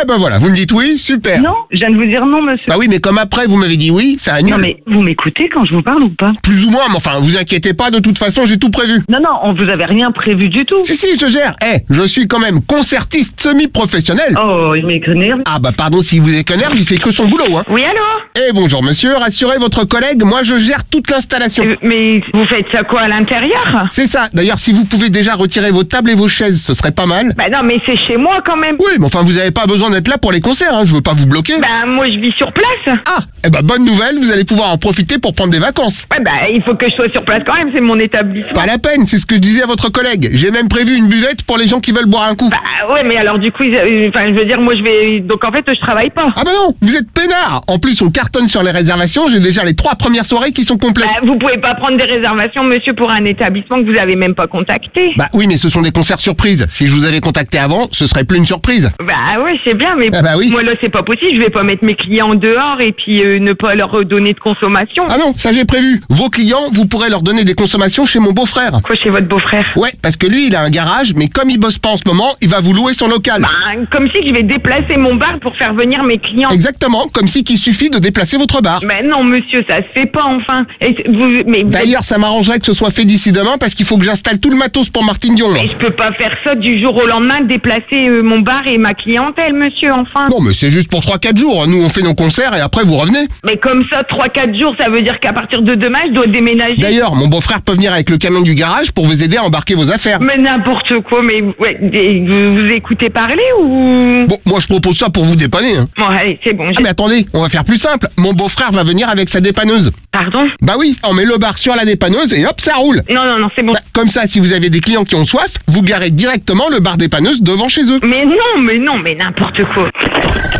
Eh ben voilà, vous me dites oui, super. Non, je viens de vous dire non, monsieur. Bah oui, mais comme après vous m'avez dit oui, ça annule. Non, mais vous m'écoutez quand je vous parle ou pas? Plus ou moins, mais enfin, vous inquiétez pas, de toute façon, j'ai tout prévu. Non, on vous avait rien prévu du tout. Si, je gère. Je suis quand même concertiste semi-professionnel. Oh, il m'énerve. Ah bah pardon, si vous énerve, il fait que son boulot, hein. Oui, allô? Eh bonjour monsieur, rassurez votre collègue, moi je gère toute l'installation. Mais vous faites ça quoi, à l'intérieur? C'est ça, d'ailleurs si vous pouvez déjà retirer vos tables et vos chaises, ce serait pas mal. Bah non, mais c'est chez moi quand même. Oui, mais enfin vous avez pas besoin d'être là pour les concerts, hein, je veux pas vous bloquer. Bah moi je vis sur place. Ah, eh ben bonne nouvelle, vous allez pouvoir en profiter pour prendre des vacances. Ouais, bah il faut que je sois sur place quand même, c'est mon établissement. Pas la peine, c'est ce que je disais à votre collègue. J'ai même prévu une buvette pour les gens qui veulent boire un coup. Bah ouais, mais alors du coup, enfin je veux dire, moi je vais... Donc en fait, je travaille pas. Ah bah non, vous êtes peinard. En plus, on cartonne sur les réservations, j'ai déjà les 3 premières soirées qui sont complètes. Bah, vous pouvez pas prendre des réservations, monsieur, pour un établissement que vous avez même pas contacté. Bah oui, mais ce sont des concerts surprises. Si je vous avais contacté avant, ce serait plus une surprise. Bah ouais, c'est bien, mais Ah bah oui. moi là c'est pas possible, je vais pas mettre mes clients dehors et puis ne pas leur donner de consommation. Ah non, ça j'ai prévu. Vos clients, vous pourrez leur donner des consommations chez mon beau-frère. Quoi, chez votre beau-frère? Ouais, parce que lui, il a un garage, mais comme il bosse pas en ce moment, il va vous louer son local. Bah, comme si je vais déplacer mon bar pour faire venir mes clients. Exactement, comme si qu'il suffit de déplacer votre bar. Mais non, monsieur, ça se fait pas, enfin. Mais D'ailleurs, ça m'arrangerait que ce soit fait d'ici demain parce qu'il faut que j'installe tout le matos pour Martine Dion. je peux pas faire ça du jour au lendemain, déplacer mon bar et ma clientèle, monsieur, enfin. Non, mais c'est juste pour 3-4 jours. Nous, on fait nos concerts et après, vous revenez. Mais comme ça, 3-4 jours, ça veut dire qu'à partir de demain, je dois déménager. D'ailleurs, mon beau-frère peut venir avec le camion du garage pour vous aider à embarquer vos affaires. Mais n'importe quoi, mais ouais, vous écoutez parler ou... Bon, moi, je propose ça pour vous dépanner. Hein. Bon, allez, c'est bon. Ah, mais attendez, on va faire plus simple. Mon beau-frère va venir avec sa dépanneuse. Pardon? Bah oui, on met le bar sur la dépanneuse et hop, ça roule. Non, c'est bon. Bah, comme ça, si vous avez des clients qui ont soif, vous garez directement le bar dépanneuse devant chez eux. Mais non, mais n'importe quoi.